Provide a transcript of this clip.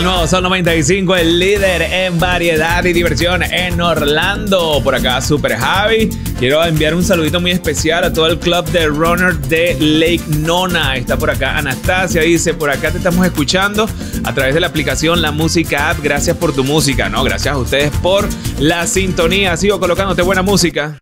El nuevo Sol 95, el líder en variedad y diversión en Orlando. Por acá, Super Javi. Quiero enviar un saludito muy especial a todo el club de runner de Lake Nona. Está por acá Anastasia, dice, por acá te estamos escuchando a través de la aplicación La Música App. Gracias por tu música, ¿no? Gracias a ustedes por la sintonía. Sigo colocándote buena música.